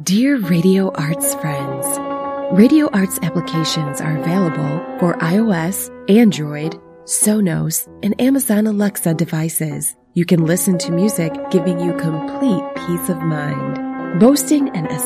Dear Radio Arts friends, Radio Arts applications are available for iOS, Android, Sonos, and Amazon Alexa devices. You can listen to music giving you complete peace of mind. Boasting an